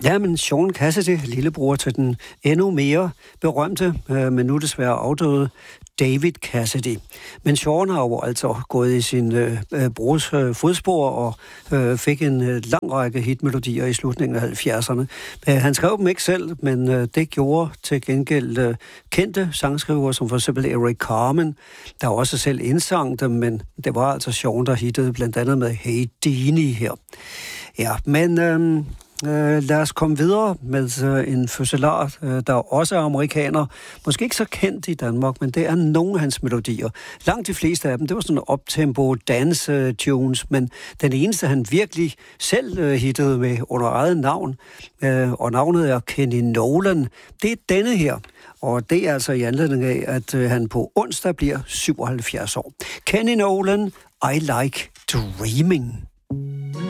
Ja, men Sean Cassidy, lillebror til den endnu mere berømte, men nu desværre afdøde David Cassidy. Men Sean har jo altså gået i sin brors fodspor og fik en lang række hitmelodier i slutningen af 70'erne. Han skrev dem ikke selv, men det gjorde til gengæld kendte sangskrivere, som for eksempel Eric Carmen, der også selv indsang dem, men det var altså Sean, der hittede blandt andet med Hey Deanie her. Ja, men lad os komme videre med en fødselar, der også er amerikaner. Måske ikke så kendt i Danmark, men det er nogle af hans melodier. Langt de fleste af dem, det var sådan optempo dance tunes, men den eneste, han virkelig selv hittede med under eget navn, og navnet er Kenny Nolan, det er denne her. Og det er altså i anledning af, at han på onsdag bliver 77 år. Kenny Nolan, I Like Dreaming.